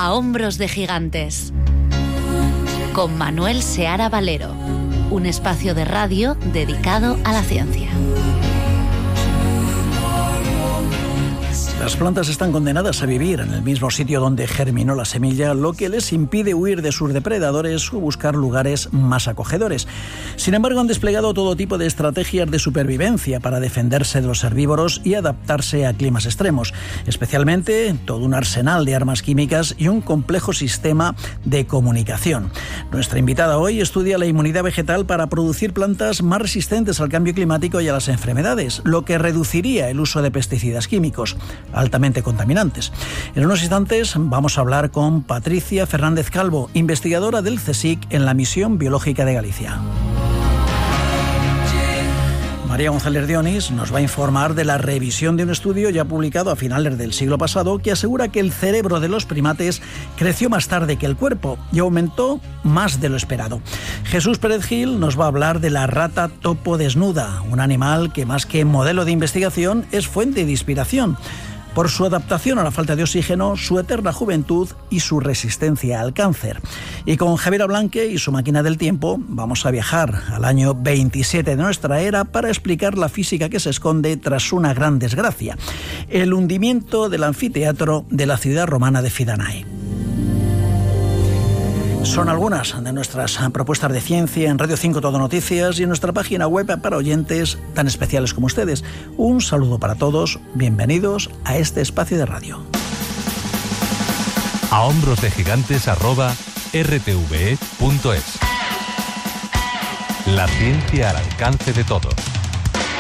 A hombros de gigantes, con Manuel Seara Valero, un espacio de radio dedicado a la ciencia. Las plantas están condenadas a vivir en el mismo sitio donde germinó la semilla, lo que les impide huir de sus depredadores o buscar lugares más acogedores. Sin embargo, han desplegado todo tipo de estrategias de supervivencia para defenderse de los herbívoros y adaptarse a climas extremos, especialmente todo un arsenal de armas químicas y un complejo sistema de comunicación. Nuestra invitada hoy estudia la inmunidad vegetal para producir plantas más resistentes al cambio climático y a las enfermedades, lo que reduciría el uso de pesticidas químicos altamente contaminantes. En unos instantes vamos a hablar con Patricia Fernández Calvo, investigadora del CSIC en la Misión Biológica de Galicia. María González Dionis nos va a informar de la revisión de un estudio ya publicado a finales del siglo pasado que asegura que el cerebro de los primates creció más tarde que el cuerpo y aumentó más de lo esperado. Jesús Pérez Gil nos va a hablar de la rata topo desnuda, un animal que más que modelo de investigación es fuente de inspiración por su adaptación a la falta de oxígeno, su eterna juventud y su resistencia al cáncer. Y con Javier Ablanque y su máquina del tiempo vamos a viajar al año 27 de nuestra era para explicar la física que se esconde tras una gran desgracia: el hundimiento del anfiteatro de la ciudad romana de Fidanae. Son algunas de nuestras propuestas de ciencia en Radio 5 Todo Noticias y en nuestra página web para oyentes tan especiales como ustedes. Un saludo para todos, bienvenidos a este espacio de radio. A hombros de gigantes @rtve.es. La ciencia al alcance de todos.